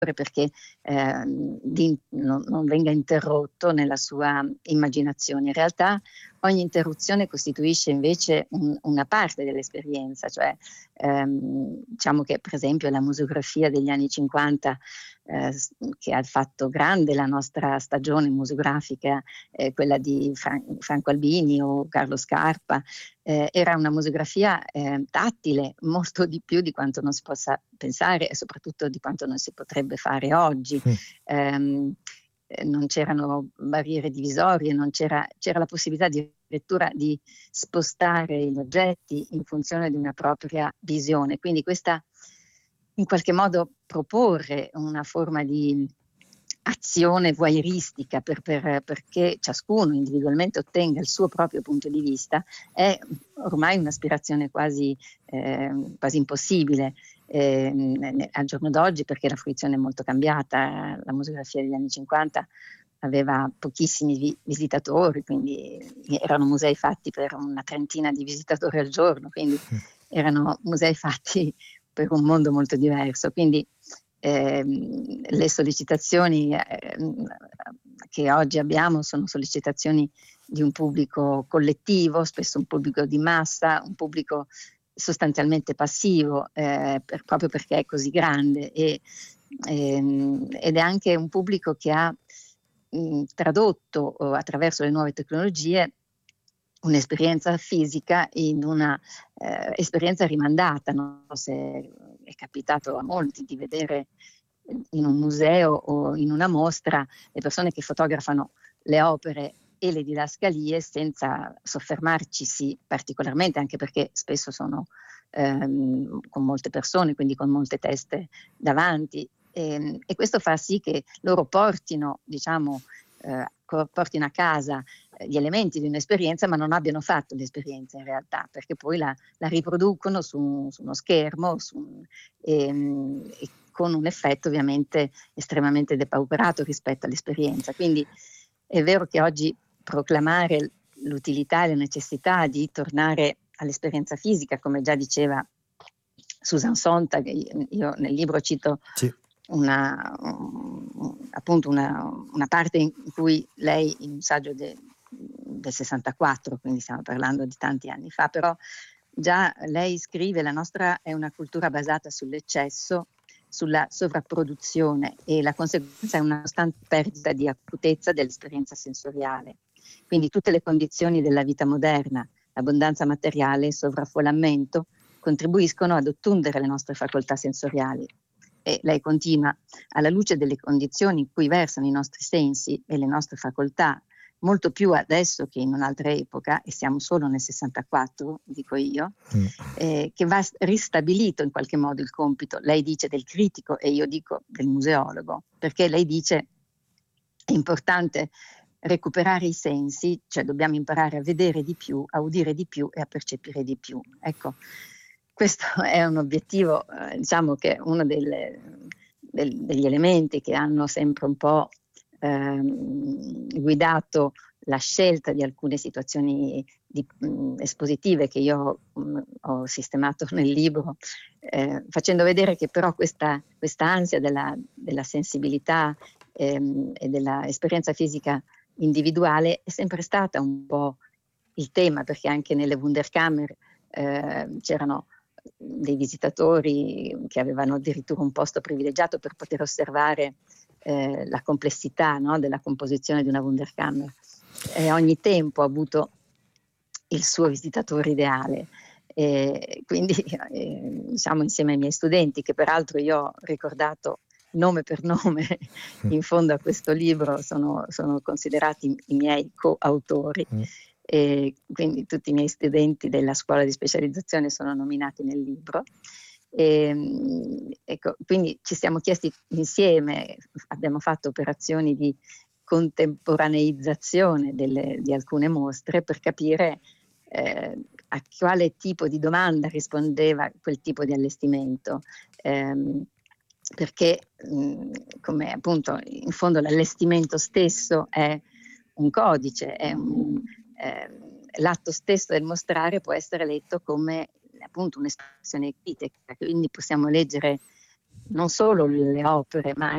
perché non venga interrotto nella sua immaginazione. In realtà ogni interruzione costituisce invece una parte dell'esperienza, cioè diciamo che per esempio la museografia degli anni 50 che ha fatto grande la nostra stagione museografica, quella di Franco Albini o Carlo Scarpa, era una museografia tattile, molto di più di quanto non si possa pensare e soprattutto di quanto non si potrebbe fare oggi. Non c'erano barriere divisorie, c'era la possibilità addirittura di spostare gli oggetti in funzione di una propria visione. Quindi questa, in qualche modo, proporre una forma di azione voyeuristica perché ciascuno individualmente ottenga il suo proprio punto di vista è ormai un'aspirazione quasi impossibile al giorno d'oggi, perché la fruizione è molto cambiata. La museografia degli anni 50 aveva pochissimi visitatori, quindi erano musei fatti per una trentina di visitatori al giorno, quindi erano musei fatti per un mondo molto diverso. Quindi le sollecitazioni che oggi abbiamo sono sollecitazioni di un pubblico collettivo, spesso un pubblico di massa, un pubblico sostanzialmente passivo, proprio perché è così grande, ed è anche un pubblico che ha tradotto attraverso le nuove tecnologie un'esperienza fisica in una esperienza rimandata. Non so se è capitato a molti di vedere in un museo o in una mostra le persone che fotografano le opere e le didascalie senza soffermarcisi particolarmente, anche perché spesso sono con molte persone, quindi con molte teste davanti, e questo fa sì che loro portino a casa gli elementi di un'esperienza, ma non abbiano fatto l'esperienza in realtà, perché poi la riproducono su uno schermo e con un effetto ovviamente estremamente depauperato rispetto all'esperienza. Quindi è vero che oggi proclamare l'utilità e la necessità di tornare all'esperienza fisica, come già diceva Susan Sontag, io nel libro cito una parte in cui lei, in un saggio del 64, quindi stiamo parlando di tanti anni fa, però già lei scrive: la nostra è una cultura basata sull'eccesso, sulla sovrapproduzione, e la conseguenza è una costante perdita di acutezza dell'esperienza sensoriale. Quindi tutte le condizioni della vita moderna, l'abbondanza materiale, il sovraffollamento, contribuiscono ad ottundere le nostre facoltà sensoriali. E lei continua: alla luce delle condizioni in cui versano i nostri sensi e le nostre facoltà, molto più adesso che in un'altra epoca, e siamo solo nel 64, dico io, che va ristabilito in qualche modo il compito, lei dice, del critico e io dico del museologo, perché lei dice è importante recuperare i sensi, cioè dobbiamo imparare a vedere di più, a udire di più e a percepire di più. Ecco, questo è un obiettivo, diciamo che è uno degli elementi che hanno sempre un po' guidato la scelta di alcune situazioni espositive che io ho sistemato nel libro, facendo vedere che però questa ansia della sensibilità e della esperienza fisica individuale è sempre stata un po' il tema, perché anche nelle Wunderkammer c'erano dei visitatori che avevano addirittura un posto privilegiato per poter osservare la complessità, no, della composizione di una Wunderkammer. Ogni tempo ha avuto il suo visitatore ideale, quindi diciamo, insieme ai miei studenti, che peraltro io ho ricordato nome per nome in fondo a questo libro, sono considerati i miei coautori. E quindi tutti i miei studenti della scuola di specializzazione sono nominati nel libro. Ecco, quindi ci siamo chiesti insieme, abbiamo fatto operazioni di contemporaneizzazione di alcune mostre per capire a quale tipo di domanda rispondeva quel tipo di allestimento, perché come appunto in fondo l'allestimento stesso è un codice, è l'atto stesso del mostrare può essere letto come appunto un'espressione critica, quindi possiamo leggere non solo le opere, ma